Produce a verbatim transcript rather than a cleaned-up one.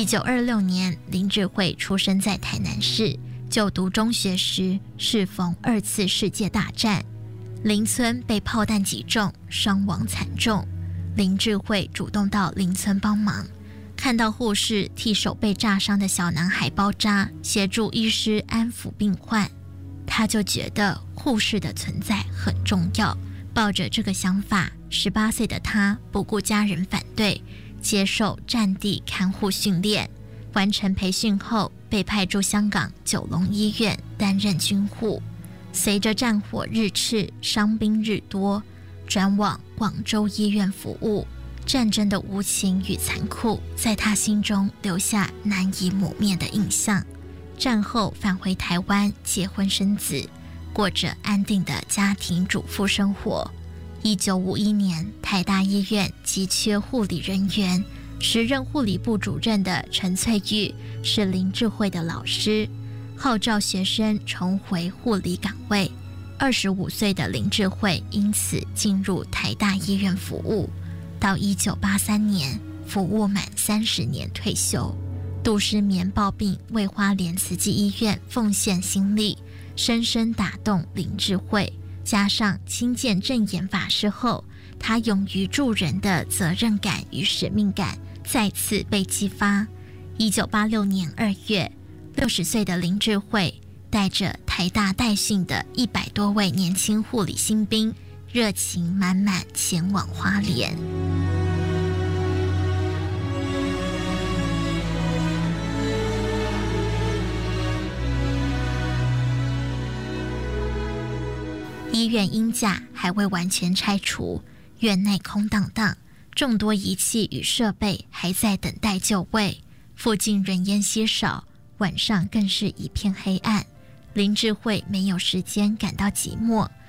一九二六年，林志慧出生在台南市，就读中学时适逢二次世界大战，邻村被炮弹击中，伤亡惨重。林志慧主动到邻村帮忙，看到护士替手被炸伤的小男孩包扎，协助医师安抚病患，他就觉得护士的存在很重要。抱着这个想法，十八岁的他不顾家人反对，接受战地看护训练。完成培训后，被派驻香港九龙医院担任军护。随着战火日炽，伤兵日多，转往广州医院服务。战争的无情与残酷在他心中留下难以抹灭的印象。战后返回台湾结婚生子，过着安定的家庭主妇生活。一九五一年，台大医院急缺护理人员，时任护理部主任的陈翠玉是林志慧的老师，号召学生重回护理岗位。二十五岁的林志慧因此进入台大医院服务，到一九八三年服务满三十年退休。杜失眠抱病为花莲慈济医院奉献心力，深深打动林志慧。加上亲见证严法师后，他勇于助人的责任感与使命感再次被激发。一九八六年二月，六十岁的林志慧带着台大代训的一百多位年轻护理新兵，热情满满前往花莲。医院鹰架还未完全拆除，院内空荡荡，众多仪器与设备还在等待就位，附近人烟稀少，晚上更是一片黑暗。林志慧没有时间感到寂寞，